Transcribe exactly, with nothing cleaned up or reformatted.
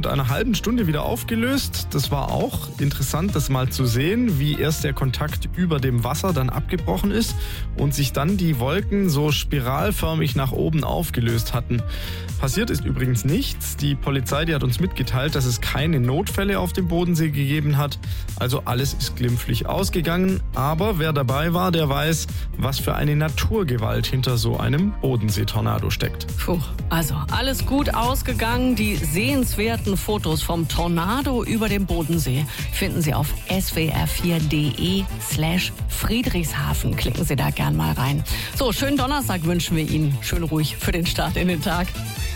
rund einer halben Stunde wieder aufgelöst. Das war auch interessant, das mal zu sehen, wie erst der Kontakt über dem Wasser dann abgebrochen ist und sich dann die Wolken so spiralförmig nach oben aufgelöst hatten. Passiert ist übrigens nichts. Die Polizei, die hat uns mitgeteilt, dass es keine Notfälle auf dem Bodensee gegeben hat. Also alles ist glimpflich ausgegangen. Aber wer dabei war, der weiß, was für eine Naturgewalt hinter so einem Bodenseetornado steckt. Puh, also alles gut ausgegangen. Die sehenswerten Fotos vom Tornado über dem Bodensee finden Sie auf s w r vier punkt d e slash Friedrichshafen. Klicken Sie da gern mal rein. So, schönen Donnerstag wünschen wir Ihnen. Schön ruhig für den Start in den Tag.